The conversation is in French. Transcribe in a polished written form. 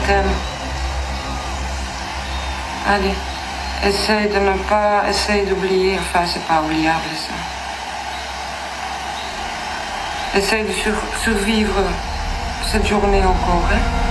t'aime. Allez, essaye de ne pas, essaye d'oublier, enfin c'est pas oubliable ça. Essaye de survivre cette journée encore, hein.